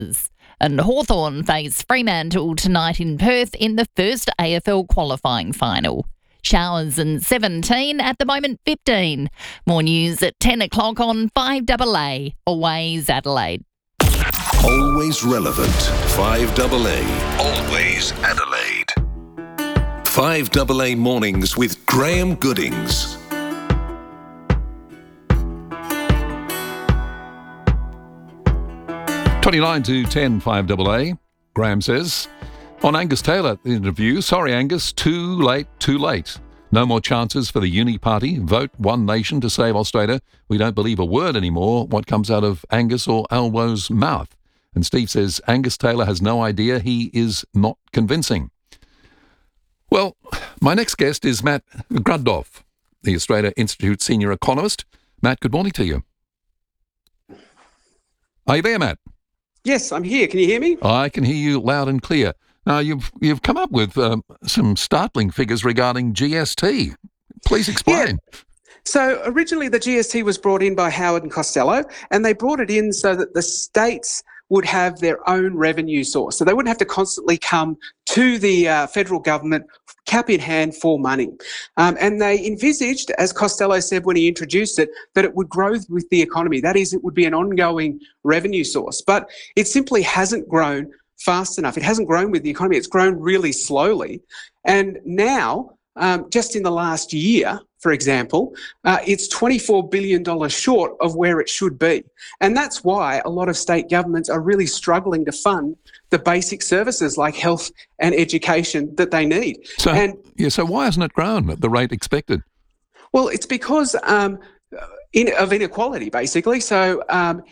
And Hawthorn face Fremantle tonight in Perth in the first AFL qualifying final. Showers and 17, at the moment 15. More news at 10 o'clock on 5AA, Always Adelaide. Always relevant. 5AA. Always Adelaide. 5AA Mornings with Graham Goodings. $29 to 10, 5AA. Graham says, on Angus Taylor interview, sorry Angus, too late. No more chances for the Uni Party. Vote One Nation to save Australia. We don't believe a word anymore what comes out of Angus or Alwo's mouth. And Steve says, Angus Taylor has no idea. He is not convincing. Well, my next guest is Matt Gruddoff, the Australia Institute senior economist. Matt, good morning to you. Are you there, Matt? Yes, I'm here. Can you hear me? I can hear you loud and clear. Now, you've come up with some startling figures regarding GST. Please explain. Yeah. So originally the GST was brought in by Howard and Costello, and they brought it in so that the states would have their own revenue source. So they wouldn't have to constantly come to the federal government cap in hand for money. And they envisaged, as Costello said when he introduced it, that it would grow with the economy. That is, it would be an ongoing revenue source. But it simply hasn't grown fast enough. It hasn't grown with the economy. It's grown really slowly. And now, just in the last year, for example, it's $24 billion short of where it should be. And that's why a lot of state governments are really struggling to fund the basic services like health and education that they need. So why hasn't it grown at the rate expected? Well, it's because of inequality, basically. So,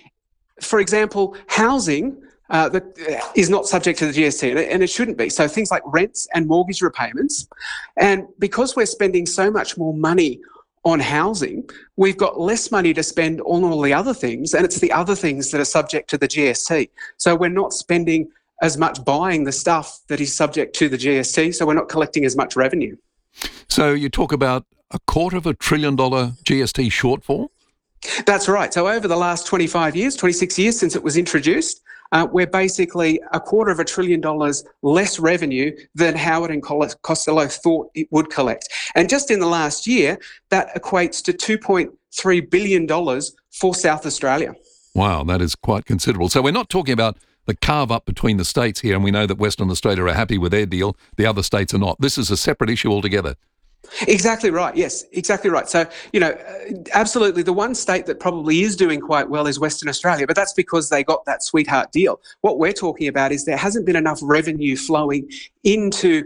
for example, housing that is not subject to the GST, and it shouldn't be. So things like rents and mortgage repayments. And because we're spending so much more money on housing, we've got less money to spend on all the other things, and it's the other things that are subject to the GST. So we're not spending as much buying the stuff that is subject to the GST, so we're not collecting as much revenue. So you talk about $250 billion GST shortfall? That's right. So over the last 26 years since it was introduced, we're basically $250 billion less revenue than Howard and Costello thought it would collect. And just in the last year, that equates to $2.3 billion for South Australia. Wow, that is quite considerable. So we're not talking about the carve up between the states here, and we know that Western Australia are happy with their deal, the other states are not. This is a separate issue altogether. Exactly right. Yes, exactly right. So, absolutely, the one state that probably is doing quite well is Western Australia, but that's because they got that sweetheart deal. What we're talking about is there hasn't been enough revenue flowing into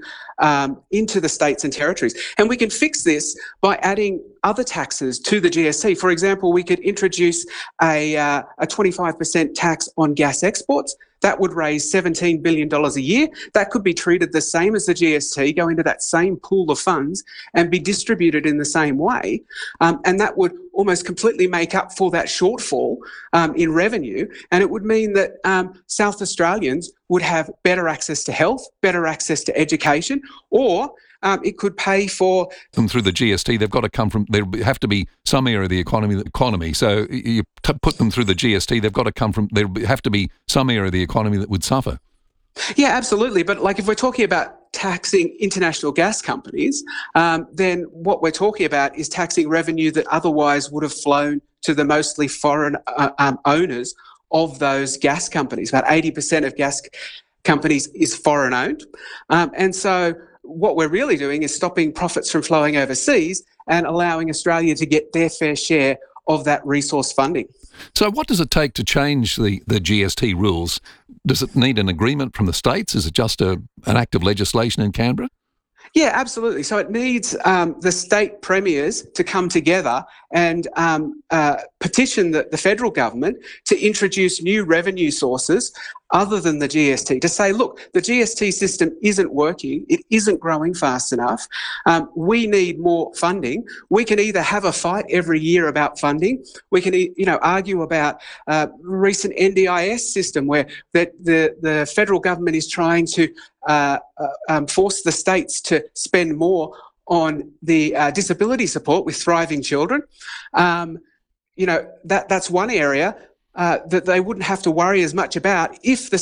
the states and territories. And we can fix this by adding other taxes to the GST. For example, we could introduce a 25% tax on gas exports. That would raise $17 billion a year. That could be treated the same as the GST, go into that same pool of funds and be distributed in the same way. And that would almost completely make up for that shortfall in revenue. And it would mean that South Australians would have better access to health, better access to education, or it could pay for them through the GST. They've got to come from. There have to be some area of the economy. So you put them through the GST. They've got to come from. There have to be some area of the economy that would suffer. Yeah, absolutely. But like if we're talking about taxing international gas companies, then what we're talking about is taxing revenue that otherwise would have flown to the mostly foreign owners of those gas companies. About 80% of gas companies is foreign owned, and so what we're really doing is stopping profits from flowing overseas and allowing Australia to get their fair share of that resource funding. So what does it take to change the GST rules? Does it need an agreement from the states? Is it just an act of legislation in Canberra? Yeah, absolutely. So it needs the state premiers to come together and petition the federal government to introduce new revenue sources other than the GST, to say, look, the GST system isn't working, it isn't growing fast enough, we need more funding. We can either have a fight every year about funding, we can argue about recent NDIS system where the federal government is trying to force the states to spend more on the disability support with thriving children. That's one area. that they wouldn't have to worry as much about if the